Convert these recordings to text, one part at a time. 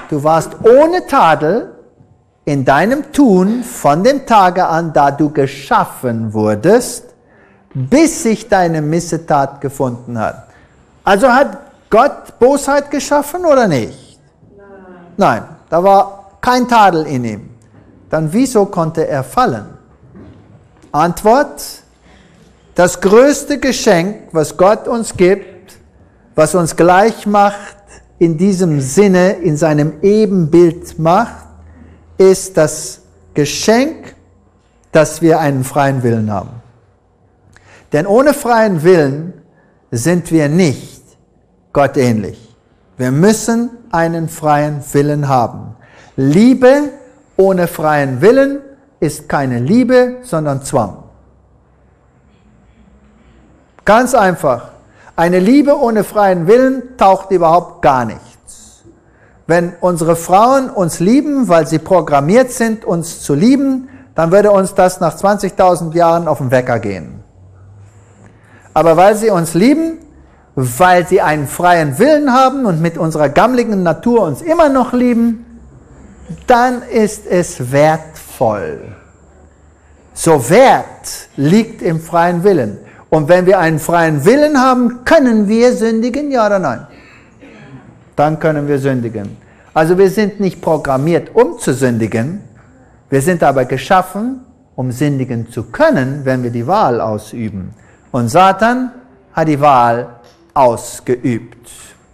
Du warst ohne Tadel in deinem Tun von dem Tage an, da du geschaffen wurdest, bis sich deine Missetat gefunden hat. Also hat Gott Bosheit geschaffen oder nicht? Nein, da war kein Tadel in ihm. Dann wieso konnte er fallen? Antwort: Das größte Geschenk, was Gott uns gibt, was uns gleich macht, in diesem Sinne, in seinem Ebenbild macht, ist das Geschenk, dass wir einen freien Willen haben. Denn ohne freien Willen sind wir nicht Gott ähnlich. Wir müssen einen freien Willen haben. Liebe ohne freien Willen ist keine Liebe, sondern Zwang. Ganz einfach. Eine Liebe ohne freien Willen taucht überhaupt gar nichts. Wenn unsere Frauen uns lieben, weil sie programmiert sind, uns zu lieben, dann würde uns das nach 20.000 Jahren auf den Wecker gehen. Aber weil sie uns lieben, weil sie einen freien Willen haben und mit unserer gammeligen Natur uns immer noch lieben, dann ist es wertvoll. So Wert liegt im freien Willen. Und wenn wir einen freien Willen haben, können wir sündigen, ja oder nein? Dann können wir sündigen. Also wir sind nicht programmiert, um zu sündigen, wir sind aber geschaffen, um sündigen zu können, wenn wir die Wahl ausüben. Und Satan hat die Wahl ausgeübt.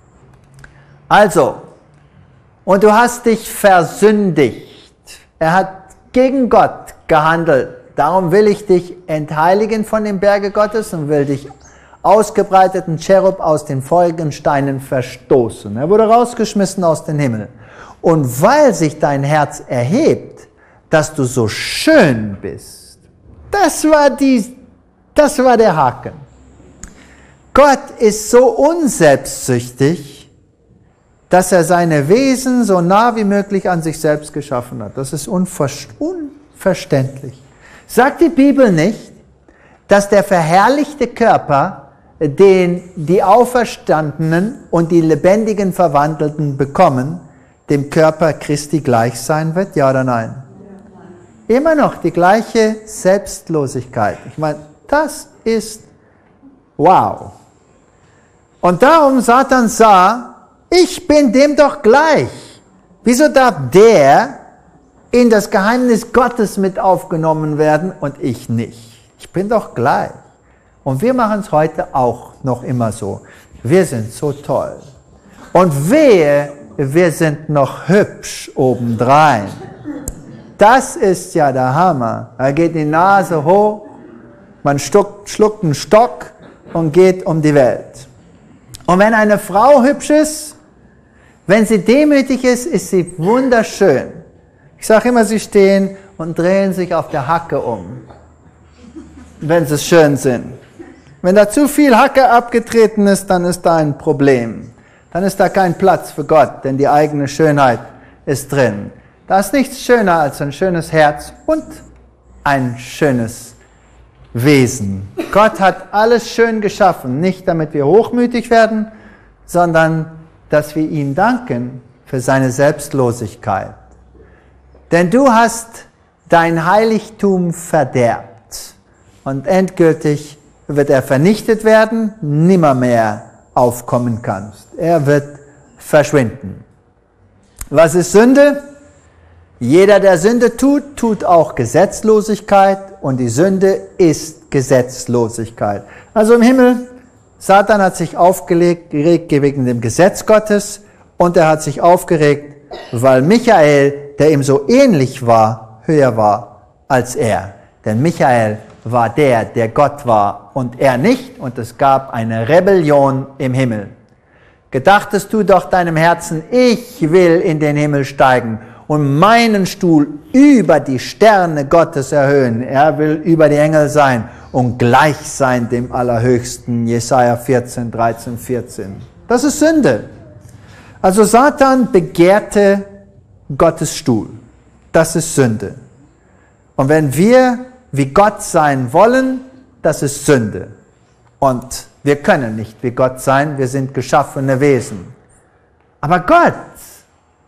Also, und du hast dich versündigt. Er hat gegen Gott gehandelt. Darum will ich dich entheiligen von dem Berge Gottes und will dich ausgebreiteten Cherub aus den feurigen Steinen verstoßen. Er wurde rausgeschmissen aus dem Himmel. Und weil sich dein Herz erhebt, dass du so schön bist, das war der Haken. Gott ist so unselbstsüchtig, dass er seine Wesen so nah wie möglich an sich selbst geschaffen hat. Das ist unverständlich. Sagt die Bibel nicht, dass der verherrlichte Körper, den die Auferstandenen und die lebendigen Verwandelten bekommen, dem Körper Christi gleich sein wird? Ja oder nein? Immer noch die gleiche Selbstlosigkeit. Ich meine, das ist wow. Und darum Satan sah, ich bin dem doch gleich. Wieso darf der in das Geheimnis Gottes mit aufgenommen werden und ich nicht? Ich bin doch gleich. Und wir machen es heute auch noch immer so. Wir sind so toll. Und wir sind noch hübsch obendrein. Das ist ja der Hammer. Da geht die Nase hoch, man schluckt einen Stock und geht um die Welt. Und wenn eine Frau hübsch ist, wenn sie demütig ist, ist sie wunderschön. Ich sage immer, sie stehen und drehen sich auf der Hacke um, wenn sie schön sind. Wenn da zu viel Hacke abgetreten ist, dann ist da ein Problem. Dann ist da kein Platz für Gott, denn die eigene Schönheit ist drin. Da ist nichts schöner als ein schönes Herz und ein schönes Wesen. Gott hat alles schön geschaffen, nicht damit wir hochmütig werden, sondern dass wir ihm danken für seine Selbstlosigkeit. Denn du hast dein Heiligtum verderbt und endgültig wird er vernichtet werden, nimmermehr aufkommen kannst. Er wird verschwinden. Was ist Sünde? Jeder, der Sünde tut, tut auch Gesetzlosigkeit und die Sünde ist Gesetzlosigkeit. Also im Himmel, Satan hat sich aufgeregt wegen dem Gesetz Gottes und er hat sich aufgeregt, weil Michael, der ihm so ähnlich war, höher war als er. Denn Michael war der Gott war und er nicht und es gab eine Rebellion im Himmel. Gedachtest du doch deinem Herzen, ich will in den Himmel steigen und meinen Stuhl über die Sterne Gottes erhöhen. Er will über die Engel sein und gleich sein dem Allerhöchsten. Jesaja 14, 13, 14. Das ist Sünde. Also Satan begehrte Gottes Stuhl. Das ist Sünde. Und wenn wir wie Gott sein wollen, das ist Sünde. Und wir können nicht wie Gott sein, wir sind geschaffene Wesen. Aber Gott